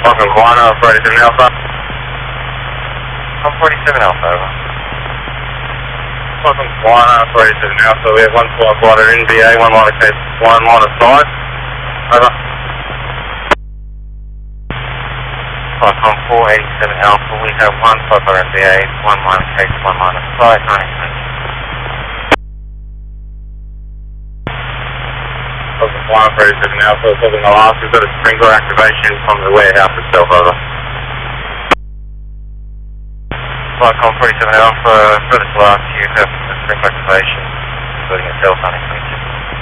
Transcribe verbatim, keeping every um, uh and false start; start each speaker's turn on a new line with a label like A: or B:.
A: Falcon Guana, forty-seven Alpha. one forty-seven Alpha, over. Falcon Guana, forty-seven Alpha, we have one four quarter N B A, one line of case, one line of sight. Over. Falcon four eighty-seven Alpha, we have one five quarter N B A, one line of case, one line of sight, ninety-three. Falcon Guana, forty-seven Alpha, Falcon Alaska, we've got a sprinkler activation from the warehouse itself, over. Falcon forty-seven Alpha, further to last, you have a sprinkler activation, including a cell phone extension.